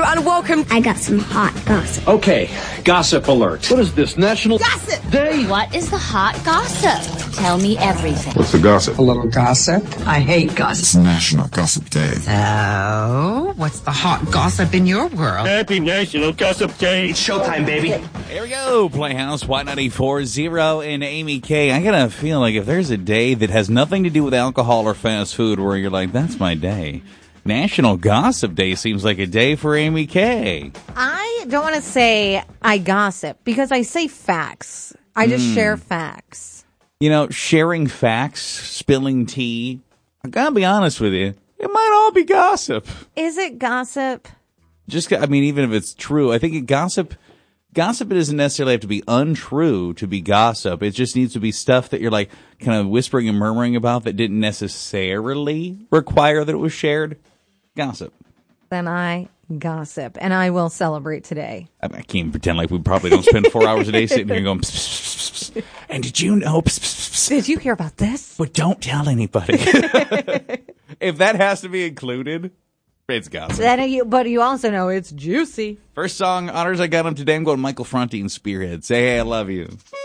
and welcome. I got some hot gossip. Okay, gossip alert. What is this, National Gossip Day? What is the hot gossip? Tell me everything. What's the gossip? A little gossip. I hate gossip. It's National Gossip Day. Oh, what's the hot gossip in your world? Happy National Gossip Day. It's showtime, baby. Here we go, Playhouse, Y94.0 and Amy K. I gotta feel like if there's a day that has nothing to do with alcohol or fast food where you're like, that's my day, National Gossip Day seems like a day for Amy K. I don't want to say I gossip because I say facts. I just share facts. You know, sharing facts, spilling tea, I gotta be honest with you, it might all be gossip. Is it gossip? Even if it's true, I think gossip doesn't necessarily have to be untrue to be gossip. It just needs to be stuff that you're like kind of whispering and murmuring about that didn't necessarily require that it was shared. Gossip. Then I gossip, and I will celebrate today. I can't even pretend like we probably don't spend 4 hours a day sitting here going, pss, pss, pss, pss. And did you know, pss, pss, pss, Did you hear about this? but don't tell anybody. If that has to be included, it's gossip. But you also know it's juicy. First song, honors I got him today. I'm going Michael Franti and Spearhead. Say, hey, I love you.